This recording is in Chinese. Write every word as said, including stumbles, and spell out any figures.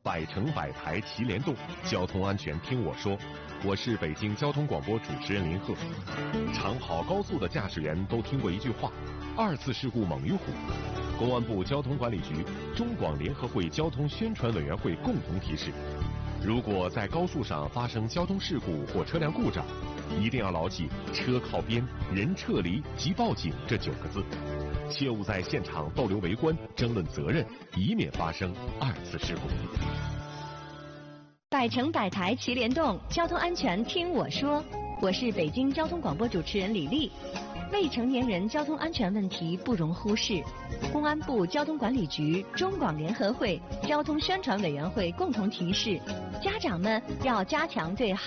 百城百台齐联动，交通安全听我说。我是北京交通广播主持人林鹤。常跑高速的驾驶员都听过一句话：二次事故猛于虎。公安部交通管理局、中广联合会交通宣传委员会共同提示，如果在高速上发生交通事故或车辆故障，一定要牢记车靠边、人撤离及报警这九个字，切勿在现场逗留围观、争论责任，以免发生二次事故。 百城百台齐联动，交通安全听我说。我是北京交通广播主持人李丽。未成年人交通安全问题不容忽视，公安部交通管理局、中广联合会交通宣传委员会共同提示，家长们要加强对